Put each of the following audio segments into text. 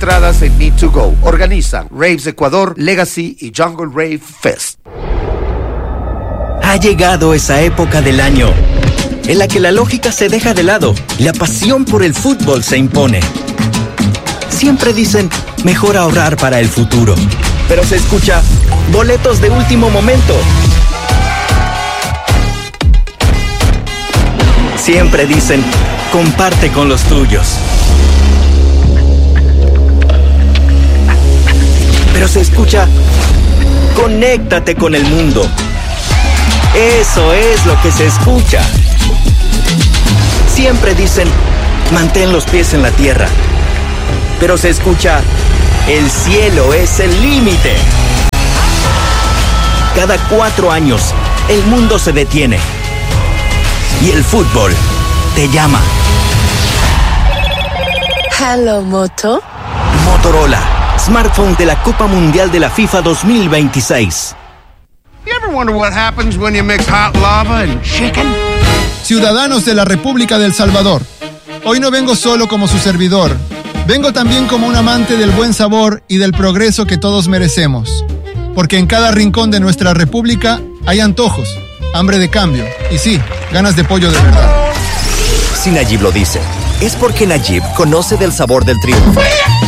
entradas en Need2Go. Organizan Raves Ecuador, Legacy y Jungle Rave Fest. Ha llegado esa época del año en la que la lógica se deja de lado, la pasión por el fútbol se impone. Siempre dicen, mejor ahorrar para el futuro. Pero se escucha, boletos de último momento. Siempre dicen, comparte con los tuyos. Pero se escucha, conéctate con el mundo. Eso es lo que se escucha. Siempre dicen, mantén los pies en la tierra. Pero se escucha, el cielo es el límite. Cada 4 años, el mundo se detiene. Y el fútbol te llama. Hello, Moto. Motorola, smartphone de la Copa Mundial de la FIFA 2026. You ever wonder what happens when you mix hot lava and chicken? Ciudadanos de la República del Salvador, hoy no vengo solo como su servidor. Vengo también como un amante del buen sabor y del progreso que todos merecemos. Porque en cada rincón de nuestra república hay antojos, hambre de cambio y sí, ganas de pollo de verdad. Si Nayib lo dice, es porque Nayib conoce del sabor del triunfo.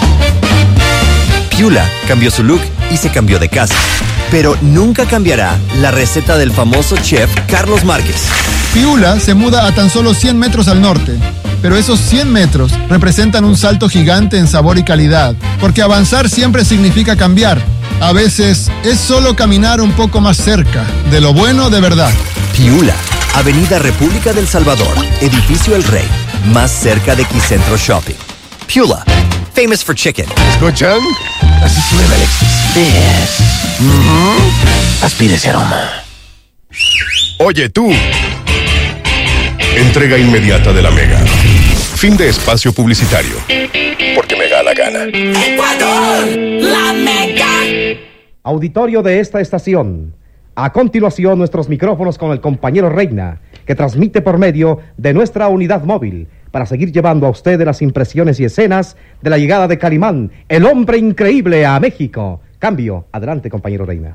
Piula cambió su look y se cambió de casa. Pero nunca cambiará la receta del famoso chef Carlos Márquez. Piula se muda a tan solo 100 metros al norte. Pero esos 100 metros representan un salto gigante en sabor y calidad, porque avanzar siempre significa cambiar. A veces es solo caminar un poco más cerca de lo bueno de verdad. Piula, Avenida República del Salvador, Edificio El Rey, más cerca de Quicentro Shopping. Piula, famous for chicken. ¿Escuchan? Así suena Alexis. Aspira ese aroma. Oye tú. Entrega inmediata de la Mega. Fin de espacio publicitario. Porque me da la gana. ¡Ecuador! ¡La Mega! Auditorio de esta estación. A continuación, nuestros micrófonos con el compañero Reina, que transmite por medio de nuestra unidad móvil para seguir llevando a ustedes las impresiones y escenas de la llegada de Calimán, el hombre increíble, a México. Cambio. Adelante, compañero Reina.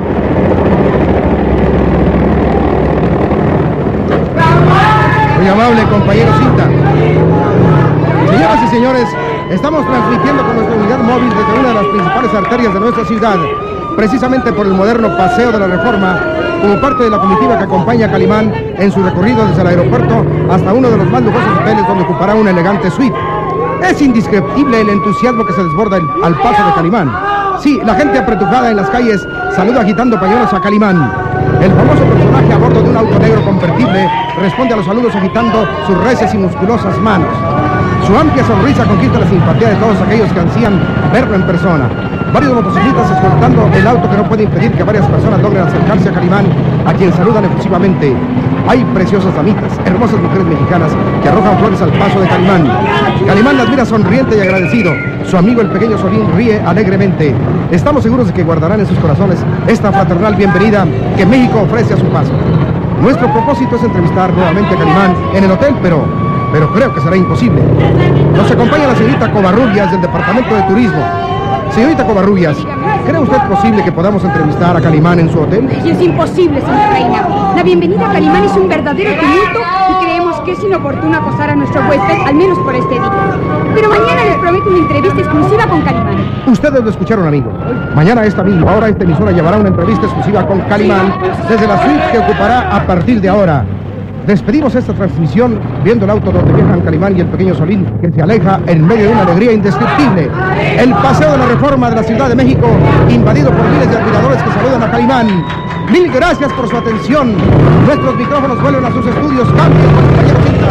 Muy amable compañero Cinta. Señoras y señores, estamos transmitiendo con nuestra unidad móvil desde una de las principales arterias de nuestra ciudad, precisamente por el moderno Paseo de la Reforma, como parte de la comitiva que acompaña a Calimán en su recorrido desde el aeropuerto hasta uno de los más lujosos hoteles donde ocupará una elegante suite. Es indescriptible el entusiasmo que se desborda al paso de Calimán. Sí, la gente apretujada en las calles saluda agitando pañuelos a Calimán. El famoso personaje a bordo de un auto negro convertible responde a los saludos agitando sus reces y musculosas manos. Su amplia sonrisa conquista la simpatía de todos aquellos que ansían verlo en persona. Varios motociclistas escoltando el auto que no puede impedir que varias personas logren acercarse a Calimán, a quien saludan efusivamente. Hay preciosas damitas, hermosas mujeres mexicanas que arrojan flores al paso de Calimán. Calimán las mira sonriente y agradecido. Su amigo el pequeño Solín ríe alegremente. Estamos seguros de que guardarán en sus corazones esta fraternal bienvenida que México ofrece a su paso. Nuestro propósito es entrevistar nuevamente a Calimán en el hotel, pero creo que será imposible. Nos acompaña la señorita Covarrubias del Departamento de Turismo. Señorita Covarrubias, ¿cree usted posible que podamos entrevistar a Calimán en su hotel? Y es imposible, señor Reina. La bienvenida a Calimán es un verdadero tumulto y creemos que es inoportuno acosar a nuestro huésped, al menos por este día. Pero mañana les prometo una entrevista exclusiva con Calimán. Ustedes lo escucharon, amigo. Mañana a esta misma hora, esta emisora llevará una entrevista exclusiva con Calimán desde la suite que ocupará a partir de ahora. Despedimos esta transmisión viendo el auto donde viajan Calimán y el pequeño Solín, que se aleja en medio de una alegría indescriptible. El Paseo de la Reforma de la Ciudad de México, invadido por miles de admiradores que saludan a Calimán. Mil gracias por su atención. Nuestros micrófonos vuelven a sus estudios. Cambien, compañero Cinta.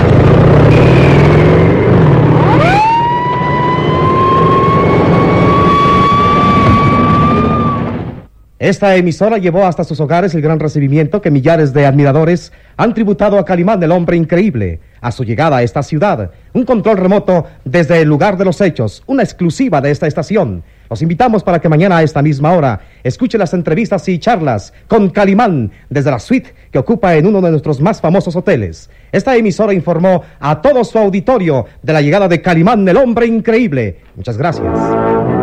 Esta emisora llevó hasta sus hogares el gran recibimiento que millares de admiradores han tributado a Calimán, el hombre increíble, a su llegada a esta ciudad. Un control remoto desde el lugar de los hechos, una exclusiva de esta estación. Los invitamos para que mañana a esta misma hora escuche las entrevistas y charlas con Calimán desde la suite que ocupa en uno de nuestros más famosos hoteles. Esta emisora informó a todo su auditorio de la llegada de Calimán, el hombre increíble. Muchas gracias.